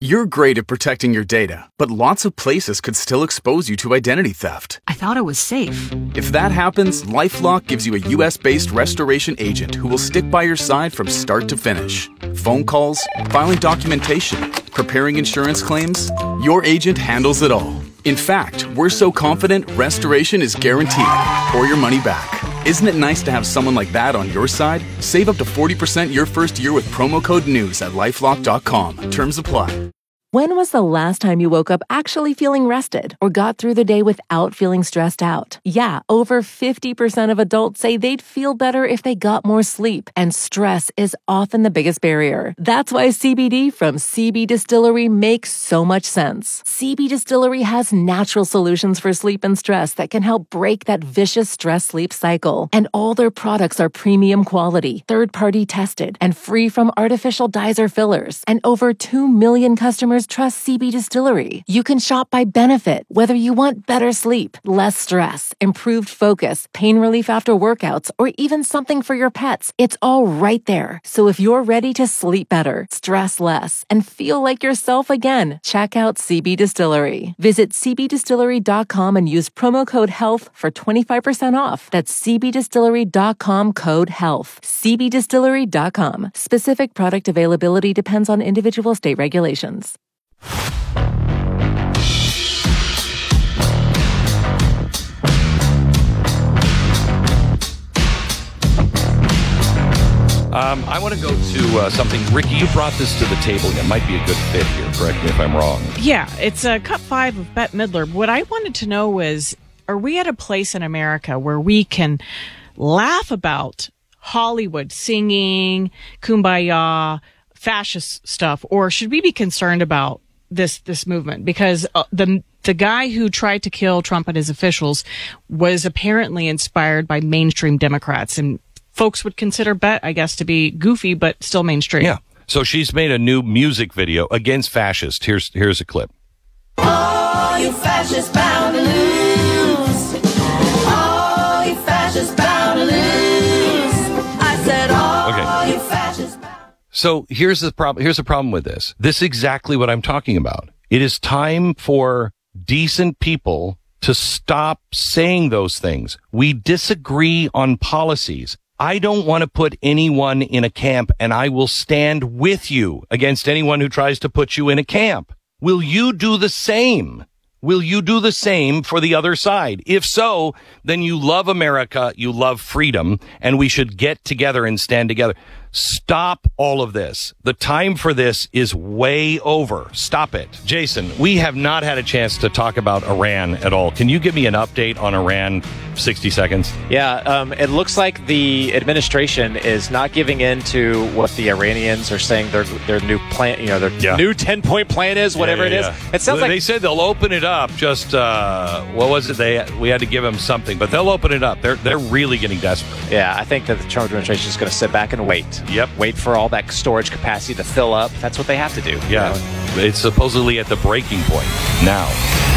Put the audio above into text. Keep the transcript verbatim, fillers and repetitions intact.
You're great at protecting your data, but lots of places could still expose you to identity theft. I thought it was safe. If that happens, LifeLock gives you a U S-based restoration agent who will stick by your side from start to finish. Phone calls, filing documentation, preparing insurance claims, your agent handles it all. In fact, we're so confident restoration is guaranteed or your money back. Isn't it nice to have someone like that on your side? Save up to forty percent your first year with promo code NEWS at lifelock dot com. Terms apply. When was the last time you woke up actually feeling rested or got through the day without feeling stressed out? Yeah, over fifty percent of adults say they'd feel better if they got more sleep, and stress is often the biggest barrier. That's why C B D from C B Distillery makes so much sense. C B Distillery has natural solutions for sleep and stress that can help break that vicious stress-sleep cycle. And all their products are premium quality, third-party tested, and free from artificial dyes or fillers. And over two million customers trust C B Distillery. You can shop by benefit, whether you want better sleep, less stress, improved focus, pain relief after workouts, or even something for your pets. It's all right there. So if you're ready to sleep better, stress less, and feel like yourself again, check out C B Distillery. Visit c b distillery dot com and use promo code HEALTH for twenty-five percent off. That's c b distillery dot com code HEALTH. c b distillery dot com. Specific product availability depends on individual state regulations. Um, I want to go to uh, something. Ricky, you brought this to the table. It might be a good fit here. Correct me if I'm wrong. Yeah, it's uh, Cut five of Bette Midler. What I wanted to know was, are we at a place in America where we can laugh about Hollywood singing Kumbaya, fascist stuff, or should we be concerned about this this movement? Because uh, the the guy who tried to kill Trump and his officials was apparently inspired by mainstream Democrats, and folks would consider Bette, I guess, to be goofy but still mainstream. Yeah. So she's made a new music video against fascists. Here's here's a clip. Oh, you fascists bound to lose. Oh, you fascists bound to lose. I said, oh, okay. You fascists bound. So here's the problem. Here's the problem with this. This is exactly what I'm talking about. It is time for decent people to stop saying those things. We disagree on policies. I don't want to put anyone in a camp, and I will stand with you against anyone who tries to put you in a camp. Will you do the same? Will you do the same for the other side? If so, then you love America, you love freedom, and we should get together and stand together. Stop all of this. The time for this is way over. Stop it. Jason, we have not had a chance to talk about Iran at all. Can you give me an update on Iran? sixty seconds. Yeah, um, it looks like the administration is not giving in to what the Iranians are saying their their new plan, you know, their yeah. new ten-point plan is, whatever yeah, yeah, it is. Yeah. It sounds well, like they said they'll open it up. Just uh, what was it? They we had to give them something, but they'll open it up. They're they're really getting desperate. Yeah, I think that the Trump administration is going to sit back and wait. Yep. Wait for all that storage capacity to fill up. That's what they have to do. Yeah. You know? It's supposedly at the breaking point now.